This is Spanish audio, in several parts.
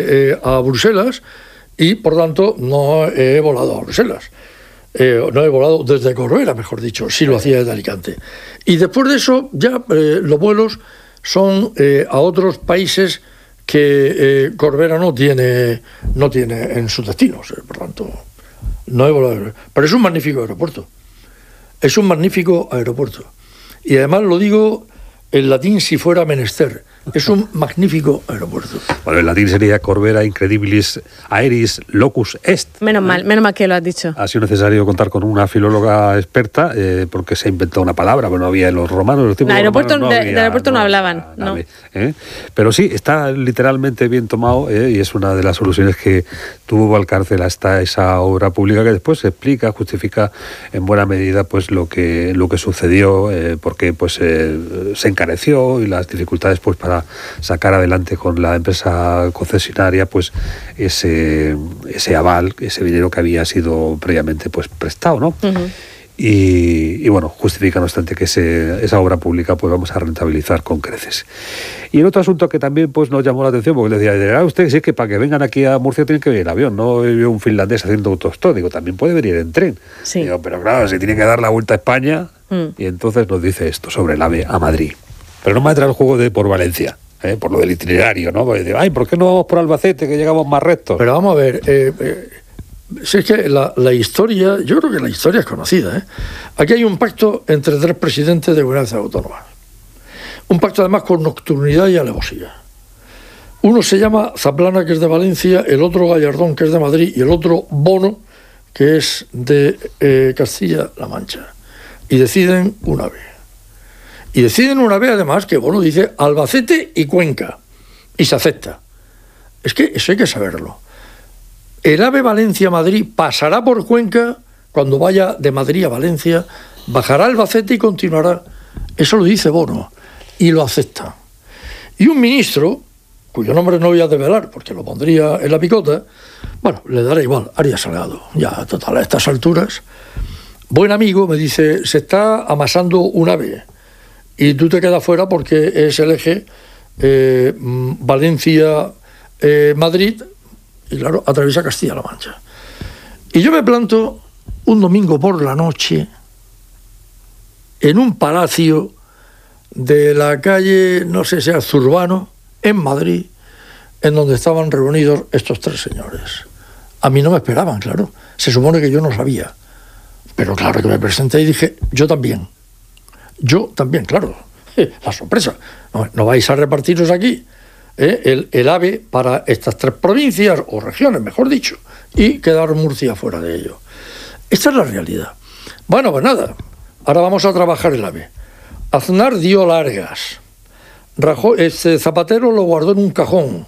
a Bruselas y, por tanto, no he volado a Bruselas. No he volado desde Corbera, mejor dicho, sí lo hacía desde Alicante. Y después de eso, ya los vuelos son a otros países que Corbera no tiene en sus destinos. Por tanto, no he volado. Pero es un magnífico aeropuerto. Es un magnífico aeropuerto. Y además lo digo en latín si fuera menester. Es un magnífico aeropuerto. Bueno, en latín sería Corbera incredibilis aeris locus est. Menos mal que lo has dicho. Ha sido necesario contar con una filóloga experta porque se ha inventado una palabra, pero no había en los romanos. Los tipos de aeropuerto no hablaban. No. Pero sí, está literalmente bien tomado y es una de las soluciones que tuvo Valcárcel hasta esa obra pública que después se explica, justifica en buena medida pues lo que sucedió, porque pues se encareció y las dificultades pues para sacar adelante con la empresa concesionaria pues ese aval, ese dinero que había sido previamente pues prestado, ¿no? Uh-huh. Y bueno, justifica no obstante que esa obra pública pues vamos a rentabilizar con creces. Y el otro asunto que también pues nos llamó la atención, porque decía, usted sí que para que vengan aquí a Murcia tienen que venir en avión, no veo un finlandés haciendo autostop, digo, también puede venir en tren. Sí. Digo, pero claro, se tiene que dar la vuelta a España y entonces nos dice esto sobre el AVE a Madrid. Pero no me trae el juego de por Valencia, por lo del itinerario, ¿no? Porque digo, ¿por qué no vamos por Albacete, que llegamos más rectos? Pero vamos a ver, si es que la historia, yo creo que la historia es conocida, Aquí hay un pacto entre 3 presidentes de comunidades autónomas. Un pacto además con nocturnidad y alevosía. Uno se llama Zaplana, que es de Valencia, el otro Gallardón, que es de Madrid, y el otro Bono, que es de Castilla-La Mancha. Y deciden un AVE. Y deciden una vez, además, que Bono dice Albacete y Cuenca. Y se acepta. Es que eso hay que saberlo. El AVE Valencia-Madrid pasará por Cuenca cuando vaya de Madrid a Valencia, bajará a Albacete y continuará. Eso lo dice Bono. Y lo acepta. Y un ministro, cuyo nombre no voy a develar porque lo pondría en la picota, bueno, le dará igual, Arias Salgado. Ya, total, a estas alturas. Buen amigo, me dice, se está amasando un AVE. Y tú te quedas fuera porque es el eje Valencia-Madrid y claro, atraviesa Castilla-La Mancha. Y yo me planto un domingo por la noche en un palacio de la calle, no sé si es Zurbano, en Madrid, en donde estaban reunidos estos 3 señores. A mí no me esperaban, claro. Se supone que yo no sabía. Pero claro que me presenté y dije, yo también, claro. La sorpresa. No vais a repartiros aquí el AVE para estas 3 provincias, o regiones, mejor dicho, y quedar Murcia fuera de ello. Esta es la realidad. Bueno, pues nada, ahora vamos a trabajar el AVE. Aznar dio largas. Zapatero lo guardó en un cajón.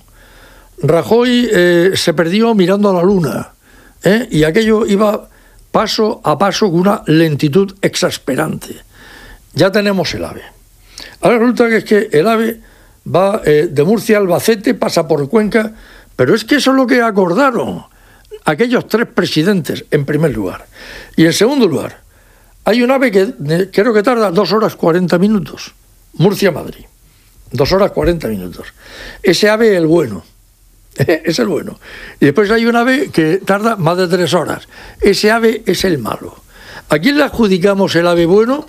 Rajoy se perdió mirando a la luna. Y aquello iba paso a paso con una lentitud exasperante. Ya tenemos el AVE. Ahora resulta que es que el AVE va de Murcia a Albacete, pasa por Cuenca, pero es que eso es lo que acordaron aquellos 3 presidentes, en primer lugar. Y en segundo lugar, hay un AVE que creo que tarda 2 horas 40 minutos, Murcia-Madrid, 2 horas 40 minutos. Ese AVE es el bueno, es el bueno. Y después hay un AVE que tarda más de 3 horas, ese AVE es el malo. ¿A quién le adjudicamos el AVE bueno?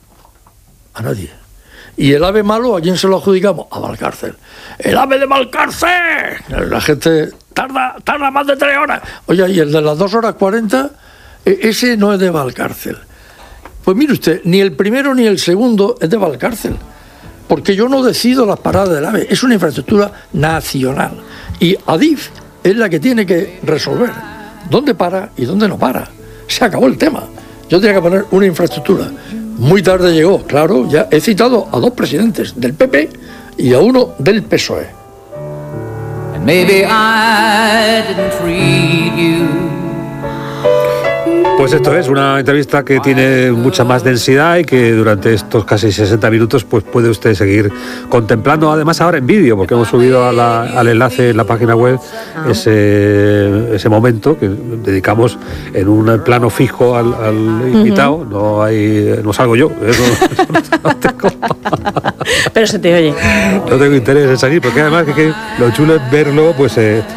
A nadie. Y el AVE malo, ¿a quién se lo adjudicamos? A Valcárcel. ¡El AVE de Valcárcel! La gente tarda más de 3 horas. Oye, y el de las 2 horas 40, ese no es de Valcárcel. Pues mire usted, ni el primero ni el segundo es de Valcárcel. Porque yo no decido las paradas del AVE. Es una infraestructura nacional. Y Adif es la que tiene que resolver dónde para y dónde no para. Se acabó el tema. Yo tenía que poner una infraestructura. Muy tarde llegó, claro, ya he citado a 2 presidentes del PP y a uno del PSOE. And maybe I didn't treat you. Pues esto es una entrevista que tiene mucha más densidad y que durante estos casi 60 minutos pues puede usted seguir contemplando, además ahora en vídeo, porque hemos subido al enlace en la página web ese momento que dedicamos en un plano fijo al invitado. No salgo yo, no tengo. Pero se te oye. No tengo interés en salir, porque además que lo chulo es verlo pues